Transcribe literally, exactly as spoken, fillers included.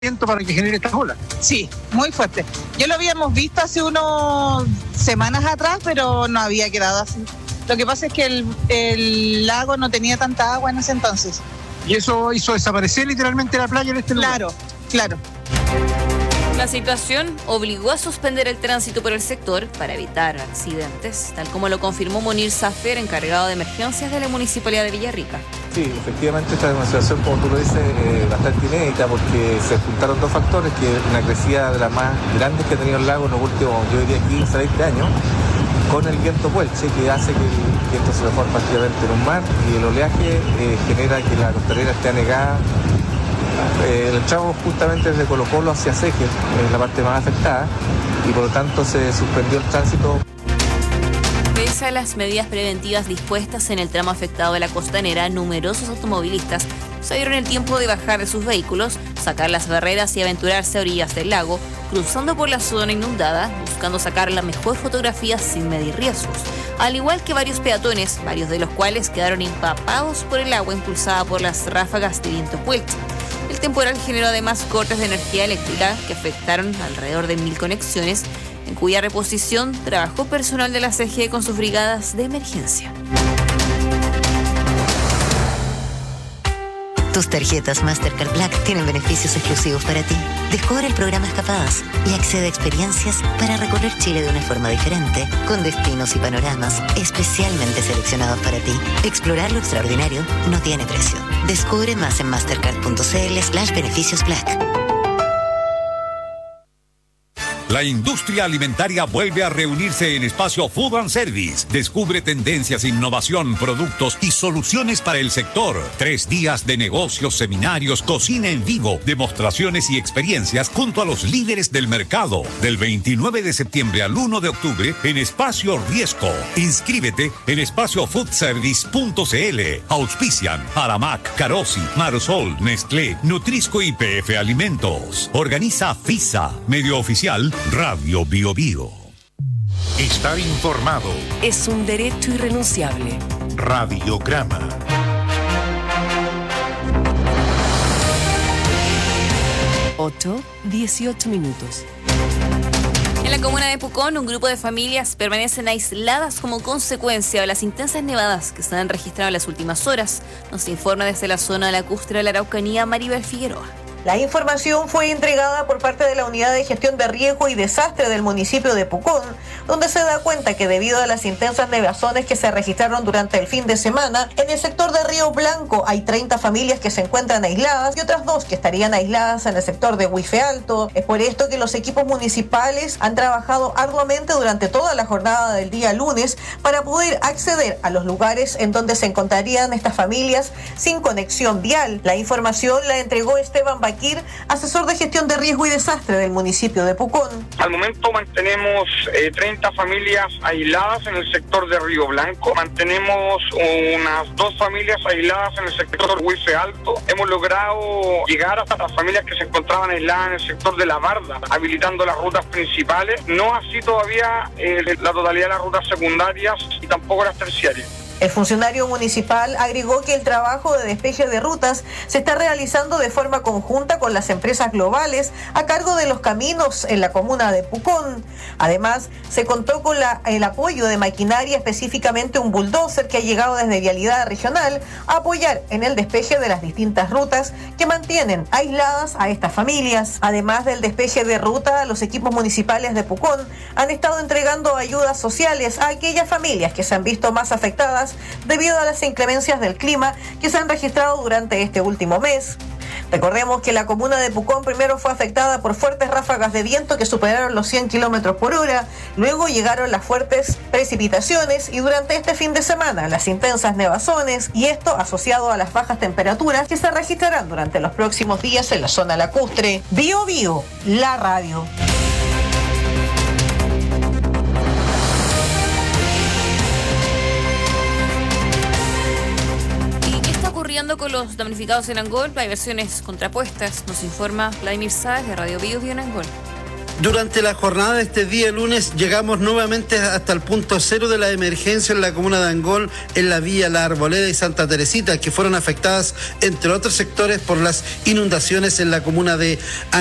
viento para que genere estas olas. Sí, muy fuerte. Yo lo habíamos visto hace unas semanas atrás, pero no había quedado así. Lo que pasa es que el, el lago no tenía tanta agua en ese entonces. Y eso hizo desaparecer literalmente la playa en este lugar. Claro, claro. La situación obligó a suspender el tránsito por el sector para evitar accidentes, tal como lo confirmó Munir Safer, encargado de emergencias de la Municipalidad de Villarrica. Sí, efectivamente esta es una situación, como tú lo dices, eh, bastante inédita porque se juntaron dos factores, que una crecida de las más grandes que ha tenido el lago en los últimos, yo diría, quince a veinte años, con el viento puelche, que hace que el viento se transforme prácticamente en un mar, y el oleaje eh, genera que la costanera esté anegada. Eh, el tramo justamente desde Colo Colo hacia Seque es la parte más afectada y por lo tanto se suspendió el tránsito. Pese a las medidas preventivas dispuestas en el tramo afectado de la costanera, numerosos automovilistas se dieron el tiempo de bajar de sus vehículos, sacar las barreras y aventurarse a orillas del lago, cruzando por la zona inundada, buscando sacar la mejor fotografía sin medir riesgos. Al igual que varios peatones, varios de los cuales quedaron empapados por el agua impulsada por las ráfagas de viento puelche. El temporal generó además cortes de energía eléctrica que afectaron alrededor de mil conexiones, en cuya reposición trabajó personal de la C G E con sus brigadas de emergencia. Tus tarjetas Mastercard Black tienen beneficios exclusivos para ti. Descubre el programa Escapadas y accede a experiencias para recorrer Chile de una forma diferente, con destinos y panoramas especialmente seleccionados para ti. Explorar lo extraordinario no tiene precio. Descubre más en mastercard.cl slash beneficios black. La industria alimentaria vuelve a reunirse en Espacio Food and Service. Descubre tendencias, innovación, productos y soluciones para el sector. Tres días de negocios, seminarios, cocina en vivo, demostraciones y experiencias junto a los líderes del mercado. Del veintinueve de septiembre al uno de octubre en Espacio Riesco. Inscríbete en espacio food service punto c l. Auspician Aramac, Carosi, Marsol, Nestlé, Nutrisco y P F Alimentos. Organiza FISA, medio oficial Radio Bio Bio. Estar informado es un derecho irrenunciable. Radiograma. ocho, dieciocho minutos. En la comuna de Pucón, un grupo de familias permanecen aisladas como consecuencia de las intensas nevadas que se han registrado en las últimas horas. Nos informa desde la zona de la Lacustre de la Araucanía, Maribel Figueroa. La información fue entregada por parte de la Unidad de Gestión de Riesgo y Desastre del municipio de Pucón, donde se da cuenta que debido a las intensas nevazones que se registraron durante el fin de semana, en el sector de Río Blanco hay treinta familias que se encuentran aisladas y otras dos que estarían aisladas en el sector de Huife Alto. Es por esto que los equipos municipales han trabajado arduamente durante toda la jornada del día lunes para poder acceder a los lugares en donde se encontrarían estas familias sin conexión vial. La información la entregó Esteban Baquir, asesor de gestión de riesgo y desastre del municipio de Pucón. Al momento mantenemos eh, treinta familias aisladas en el sector de Río Blanco, mantenemos unas dos familias aisladas en el sector de Huife Alto. Hemos logrado llegar hasta las familias que se encontraban aisladas en el sector de La Barda, habilitando las rutas principales, no así todavía eh, la totalidad de las rutas secundarias y tampoco las terciarias. El funcionario municipal agregó que el trabajo de despeje de rutas se está realizando de forma conjunta con las empresas globales a cargo de los caminos en la comuna de Pucón. Además, se contó con la, el apoyo de maquinaria, específicamente un bulldozer que ha llegado desde Vialidad Regional a apoyar en el despeje de las distintas rutas que mantienen aisladas a estas familias. Además del despeje de ruta, los equipos municipales de Pucón han estado entregando ayudas sociales a aquellas familias que se han visto más afectadas debido a las inclemencias del clima que se han registrado durante este último mes. Recordemos que la comuna de Pucón primero fue afectada por fuertes ráfagas de viento que superaron los cien kilómetros por hora, luego llegaron las fuertes precipitaciones y durante este fin de semana las intensas nevazones, y esto asociado a las bajas temperaturas que se registrarán durante los próximos días en la zona lacustre. Bio Bio, la radio. Con los damnificados en Angol, hay versiones contrapuestas, nos informa Vladimir Sáez de Radio Bio Bio en Angol. Durante la jornada de este día lunes llegamos nuevamente hasta el punto cero de la emergencia en la comuna de Angol, en la vía La Arboleda y Santa Teresita, que fueron afectadas, entre otros sectores, por las inundaciones en la comuna de